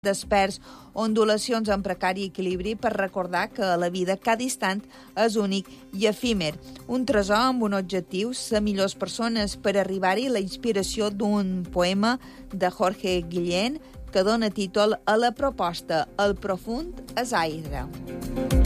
d'experts, ondulacions en precari equilibri per recordar que la vida cada instant és únic i efímer. Un tresor amb un objectiu, ser millors persones. Per arribar-hi, la inspiració d'un poema de Jorge Guillén que dona títol a la proposta El profund és aire.